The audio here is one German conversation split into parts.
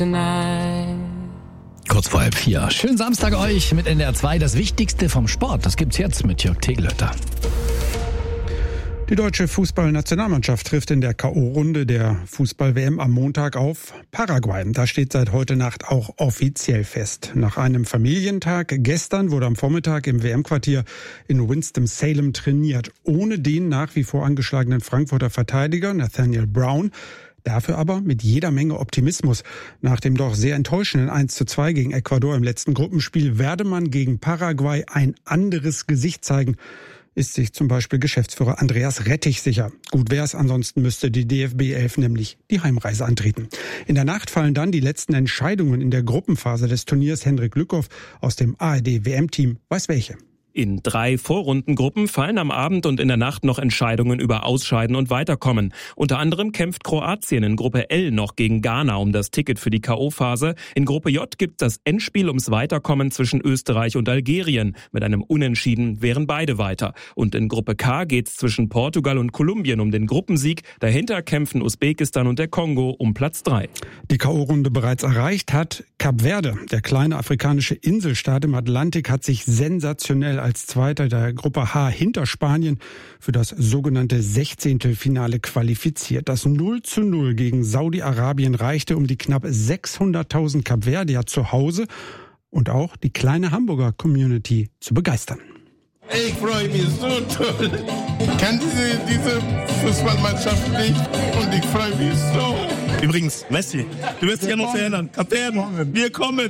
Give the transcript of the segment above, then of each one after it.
Kurz vor 3:30. Schönen Samstag euch mit NDR 2. Das Wichtigste vom Sport, das gibt's jetzt mit Jörg Tegelötter. Die deutsche Fußballnationalmannschaft trifft in der K.O.-Runde der Fußball-WM am Montag auf Paraguay. Das steht seit heute Nacht auch offiziell fest. Nach einem Familientag gestern wurde am Vormittag im WM-Quartier in Winston-Salem trainiert, ohne den nach wie vor angeschlagenen Frankfurter Verteidiger Nathaniel Brown. Dafür aber mit jeder Menge Optimismus. Nach dem doch sehr enttäuschenden 1:2 gegen Ecuador im letzten Gruppenspiel werde man gegen Paraguay ein anderes Gesicht zeigen, ist sich zum Beispiel Geschäftsführer Andreas Rettich sicher. Gut wär's, ansonsten müsste die DFB 11 nämlich die Heimreise antreten. In der Nacht fallen dann die letzten Entscheidungen in der Gruppenphase des Turniers. Henrik Lückhoff aus dem ARD-WM-Team weiß welche. In 3 Vorrundengruppen fallen am Abend und in der Nacht noch Entscheidungen über Ausscheiden und Weiterkommen. Unter anderem kämpft Kroatien in Gruppe L noch gegen Ghana um das Ticket für die K.O.-Phase. In Gruppe J gibt das Endspiel ums Weiterkommen zwischen Österreich und Algerien. Mit einem Unentschieden wären beide weiter. Und in Gruppe K geht's zwischen Portugal und Kolumbien um den Gruppensieg. Dahinter kämpfen Usbekistan und der Kongo um Platz 3. Die K.O.-Runde bereits erreicht hat Kap Verde. Der kleine afrikanische Inselstaat im Atlantik hat sich sensationell als Zweiter der Gruppe H hinter Spanien für das sogenannte 16. Finale qualifiziert. Das 0:0 gegen Saudi-Arabien reichte, um die knapp 600.000 Kapverdier zu Hause und auch die kleine Hamburger Community zu begeistern. Ich freue mich so toll. Ich kann diese Fußballmannschaft nicht und ich freue mich so. Übrigens, Messi, du wirst dich ja noch erinnern. Kapitän, wir kommen.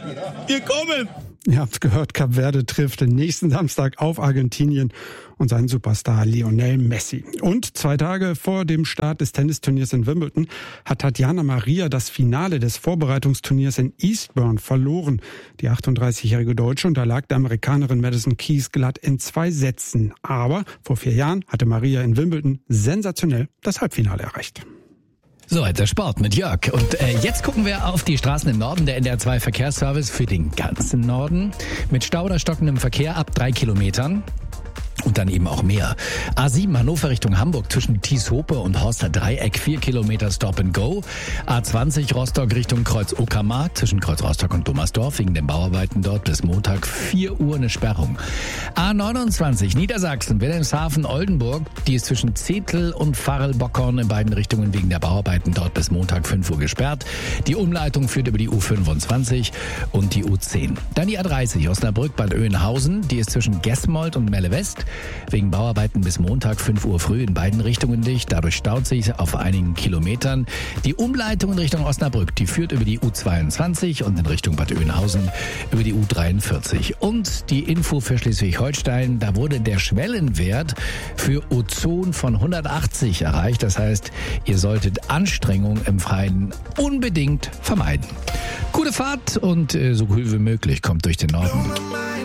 Ihr habt gehört, Kap Verde trifft nächsten Samstag auf Argentinien und seinen Superstar Lionel Messi. Und 2 Tage vor dem Start des Tennisturniers in Wimbledon hat Tatjana Maria das Finale des Vorbereitungsturniers in Eastbourne verloren. Die 38-jährige Deutsche unterlag der Amerikanerin Madison Keys glatt in 2 Sätzen. Aber vor 4 Jahren hatte Maria in Wimbledon sensationell das Halbfinale erreicht. Soweit der Sport mit Jörg. Und jetzt gucken wir auf die Straßen im Norden. Der NDR 2 Verkehrsservice für den ganzen Norden. Mit Stau oder stockendem Verkehr ab 3 Kilometern. Und dann eben auch mehr. A7 Hannover Richtung Hamburg zwischen Thieshope und Horster Dreieck 4 Kilometer Stop and Go. A20 Rostock Richtung Kreuz Uckermark zwischen Kreuz Rostock und Dummersdorf wegen den Bauarbeiten dort bis Montag 4 Uhr eine Sperrung. A29 Niedersachsen Wilhelmshaven Oldenburg, die ist zwischen Zetel und Farrel-Bockhorn in beiden Richtungen wegen der Bauarbeiten dort bis Montag 5 Uhr gesperrt. Die Umleitung führt über die U25 und die U10. Dann die A30 Osnabrück Bad Oeynhausen, die ist zwischen Gesmold und Melle West. Wegen Bauarbeiten bis Montag 5 Uhr früh in beiden Richtungen dicht. Dadurch staut sich auf einigen Kilometern. Die Umleitung in Richtung Osnabrück, die führt über die U22 und in Richtung Bad Oeynhausen über die U43. Und die Info für Schleswig-Holstein, da wurde der Schwellenwert für Ozon von 180 erreicht. Das heißt, ihr solltet Anstrengung im Freien unbedingt vermeiden. Gute Fahrt und so cool wie möglich kommt durch den Norden.